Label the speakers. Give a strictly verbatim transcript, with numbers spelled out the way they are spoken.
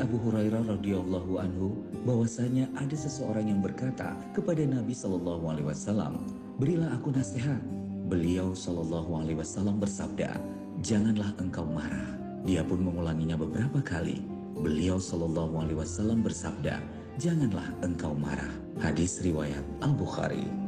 Speaker 1: Abu Hurairah radhiyallahu anhu bahwasanya ada seseorang yang berkata kepada Nabi Shallallahu Alaihi Wasallam, berilah aku nasihat. Beliau Shallallahu Alaihi Wasallam bersabda, janganlah engkau marah. Dia pun mengulanginya beberapa kali. Beliau Shallallahu Alaihi Wasallam bersabda, janganlah engkau marah. Hadis riwayat Al-Bukhari.